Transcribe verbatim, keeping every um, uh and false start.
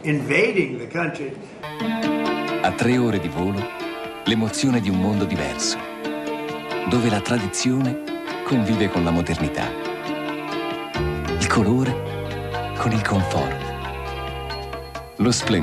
invading the country. A tre ore di volo, l'emozione di un mondo diverso, dove la tradizione convive con la modernità, il colore con il comfort, lo splendore